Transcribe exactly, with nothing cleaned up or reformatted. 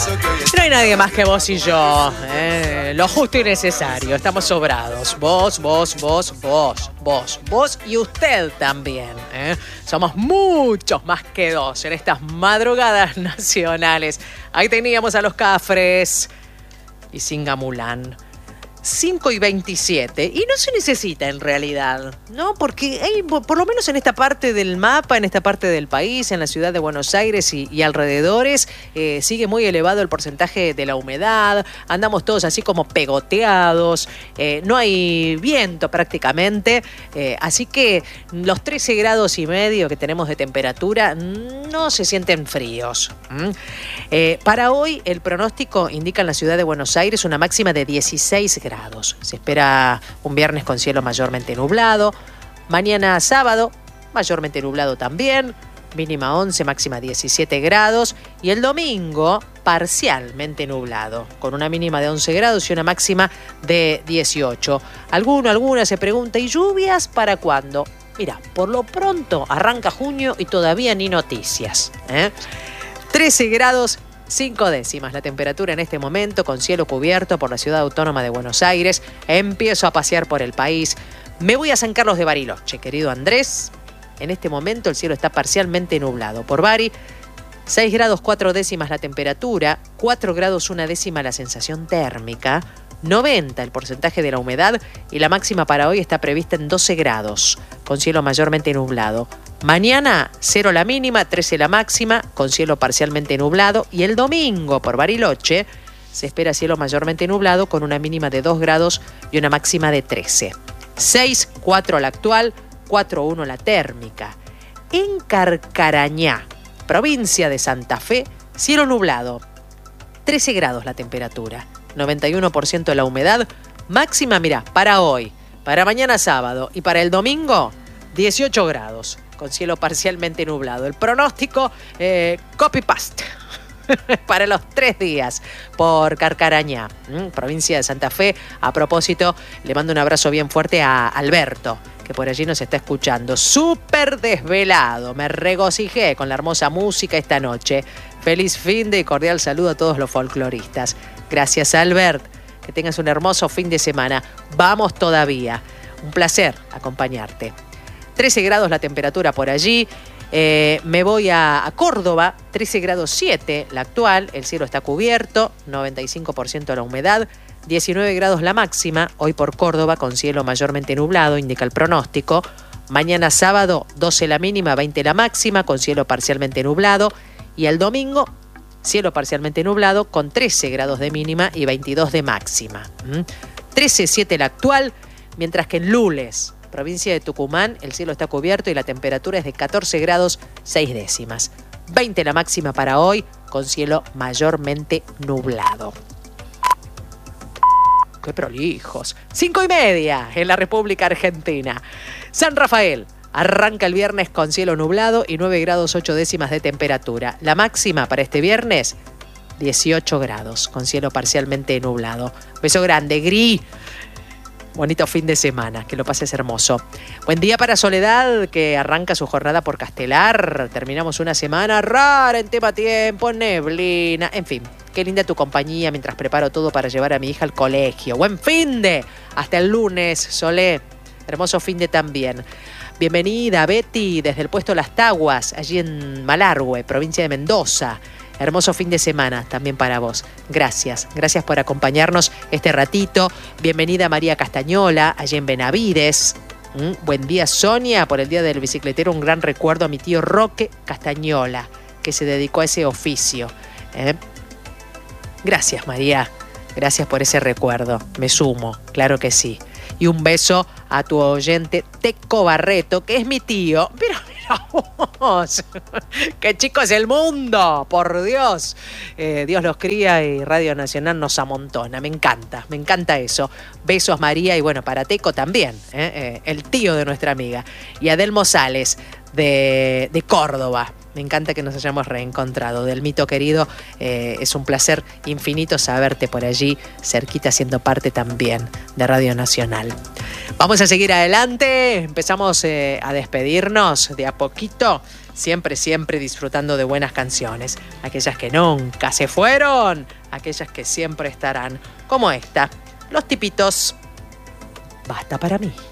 No hay nadie más que vos y yo, ¿eh? Lo justo y necesario, estamos sobrados. Vos, vos, vos, vos, vos, vos y usted también, ¿eh? Somos muchos más que dos en estas madrugadas nacionales. Ahí teníamos a los Cafres y Singamulán. cinco y veintisiete, y no se necesita en realidad, ¿no? Porque hay, por lo menos en esta parte del mapa, en esta parte del país, en la ciudad de Buenos Aires y, y alrededores, eh, sigue muy elevado el porcentaje de la humedad, andamos todos así como pegoteados, eh, no hay viento prácticamente, eh, así que los trece grados y medio que tenemos de temperatura no se sienten fríos. ¿Mm? Eh, para hoy el pronóstico indica en la ciudad de Buenos Aires una máxima de dieciséis grados. Se espera un viernes con cielo mayormente nublado. Mañana sábado, mayormente nublado también. Mínima once, máxima diecisiete grados. Y el domingo, parcialmente nublado, con una mínima de once grados y una máxima de dieciocho. Alguno, alguna se pregunta, ¿y lluvias para cuándo? Mira, por lo pronto arranca junio y todavía ni noticias, ¿eh? trece grados. cinco décimas la temperatura en este momento, con cielo cubierto por la ciudad autónoma de Buenos Aires. Empiezo a pasear por el país. Me voy a San Carlos de Bariloche, querido Andrés. En este momento el cielo está parcialmente nublado. Por Bari, seis grados cuatro décimas la temperatura, cuatro grados una décima la sensación térmica, noventa el porcentaje de la humedad y la máxima para hoy está prevista en doce grados, con cielo mayormente nublado. Mañana, cero la mínima, trece la máxima, con cielo parcialmente nublado. Y el domingo, por Bariloche, se espera cielo mayormente nublado con una mínima de dos grados y una máxima de trece. seis, cuatro la actual, cuatro, uno la térmica. En Carcarañá, provincia de Santa Fe, cielo nublado, trece grados la temperatura, noventa y uno por ciento la humedad. Máxima, mira, para hoy, para mañana sábado y para el domingo, dieciocho grados. Con cielo parcialmente nublado. El pronóstico, eh, copy-paste, para los tres días por Carcarañá, ¿m? provincia de Santa Fe. A propósito, le mando un abrazo bien fuerte a Alberto, que por allí nos está escuchando. Súper desvelado, me regocijé con la hermosa música esta noche. Feliz fin de y cordial saludo a todos los folcloristas. Gracias, Albert. Que tengas un hermoso fin de semana. Vamos todavía. Un placer acompañarte. trece grados la temperatura por allí. Eh, me voy a, a Córdoba, trece grados siete la actual. El cielo está cubierto, noventa y cinco por ciento la humedad, diecinueve grados la máxima. Hoy por Córdoba con cielo mayormente nublado, indica el pronóstico. Mañana sábado, doce la mínima, veinte la máxima, con cielo parcialmente nublado. Y el domingo, cielo parcialmente nublado, con trece grados de mínima y veintidós de máxima. ¿Mm? trece siete la actual, mientras que en Lules, provincia de Tucumán, el cielo está cubierto y la temperatura es de catorce grados seis décimas. veinte la máxima para hoy, con cielo mayormente nublado. ¡Qué prolijos! Cinco y media en la República Argentina. San Rafael arranca el viernes con cielo nublado y nueve grados ocho décimas de temperatura. La máxima para este viernes, dieciocho grados, con cielo parcialmente nublado. Beso grande, Gris. Bonito fin de semana, que lo pases hermoso. Buen día para Soledad, que arranca su jornada por Castelar. Terminamos una semana rara en tema tiempo, neblina, en fin. Qué linda tu compañía mientras preparo todo para llevar a mi hija al colegio. Buen fin de, hasta el lunes, Solé. Hermoso fin de también. Bienvenida, Betty, desde el puesto Las Taguas, allí en Malargüe, provincia de Mendoza. Hermoso fin de semana también para vos. Gracias, gracias por acompañarnos este ratito. Bienvenida María Castañola, allí en Benavides. ¿Mm? Buen día, Sonia, por el Día del Bicicletero. Un gran recuerdo a mi tío Roque Castañola, que se dedicó a ese oficio. ¿Eh? Gracias, María. Gracias por ese recuerdo. Me sumo, claro que sí. Y un beso a tu oyente Teco Barreto, que es mi tío. Pero mira vos, ¡qué chico es el mundo! ¡Por Dios! Eh, Dios los cría y Radio Nacional nos amontona. Me encanta, me encanta eso. Besos, María, y bueno, para Teco también, ¿eh? Eh, el tío de nuestra amiga. Y Adelmo Sales, de, de Córdoba. Me encanta que nos hayamos reencontrado. Del mito querido, eh, es un placer infinito saberte por allí, cerquita, siendo parte también de Radio Nacional. Vamos a seguir adelante. Empezamos eh, a despedirnos de a poquito. siempre, siempre disfrutando de buenas canciones. Aquellas que nunca se fueron, aquellas que siempre estarán, como esta, Los Tipitos, Basta para mí.